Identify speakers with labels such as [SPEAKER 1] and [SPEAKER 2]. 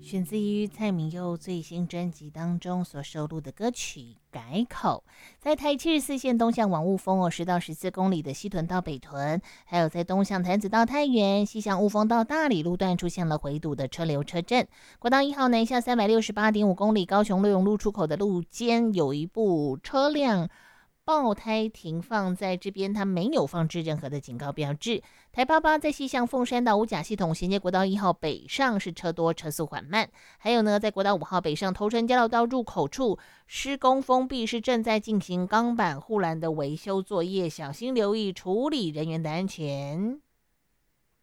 [SPEAKER 1] 选自于蔡明佑最新专辑当中所收录的歌曲《改口》。在台74线东向往雾峰10到14公里的西屯到北屯，还有在东向潭子到太原、西向雾峰到大里路段出现了回堵的车流车阵。国道1号南下368.5公里，高雄六永路出口的路肩有一部车辆爆胎停放在这边，它没有放置任何的警告标志。台88在西向凤山到五甲系统衔接国道1号北上是车多车速缓慢。还有呢，在国道5号北上头城交流道入口处施工封闭，是正在进行钢板护栏的维修作业，小心留意处理人员的安全。